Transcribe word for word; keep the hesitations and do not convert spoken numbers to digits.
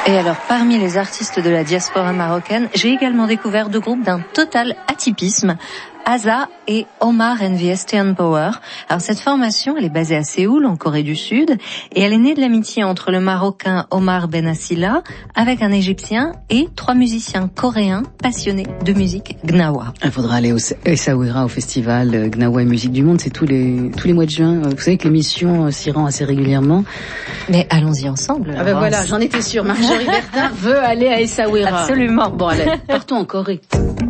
Et alors, parmi les artistes de la diaspora marocaine, j'ai également découvert deux groupes d'un total atypisme, Aza et Omar and the Eastern Power. Alors cette formation, elle est basée à Séoul, en Corée du Sud, et elle est née de l'amitié entre le Marocain Omar Benassila avec un Égyptien et trois musiciens coréens passionnés de musique gnawa. Il faudra aller au Essaouira, au festival Gnawa et Musique du Monde, c'est tous les tous les mois de juin. Vous savez que l'émission s'y rend assez régulièrement. Mais allons-y ensemble. Ah ben voilà, j'en étais sûre. Marjorie Bertin veut aller à Essaouira. Absolument. Bon, allez, partons en Corée.